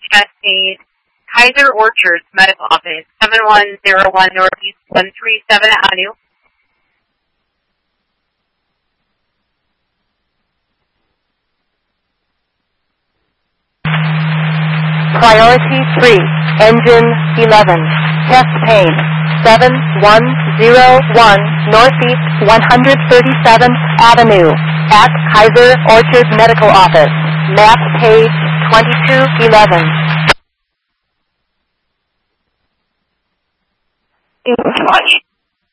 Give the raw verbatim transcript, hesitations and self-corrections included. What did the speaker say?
Cascade, Kaiser Orchards Medical Office, seven one zero one Northeast one three seventh Avenue. Priority three, Engine eleven, chest pain, seven one zero one Northeast one hundred thirty-seventh Avenue, at Kaiser Orchard Medical Office, map page twenty-two eleven. Too much.